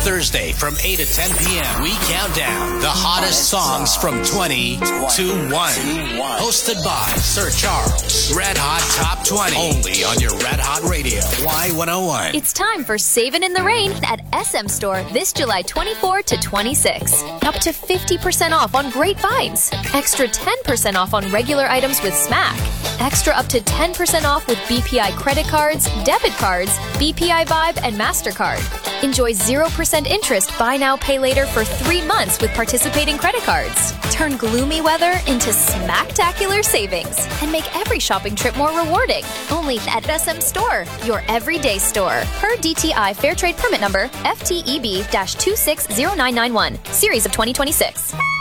Thursday from 8 to 10 p.m., we count down the hottest songs from 20 to 1. Hosted by Sir Charles. Red Hot Top 20. Only on your Red Hot Radio. Y101. It's time for Savin' in the Rain at SM Store this July 24 to 26. Up to 50% off on Grapevines. Extra 10% off on regular items with Smack. Extra up to 10% off with BPI credit cards, debit cards, BPI Vibe, and MasterCard. Enjoy 0% interest buy now, pay later for 3 months with participating credit cards. Turn gloomy weather into smacktacular savings and make every shopping trip more rewarding. Only at SM Store, your everyday store. Per DTI Fair Trade Permit Number FTEB-260991, Series of 2026.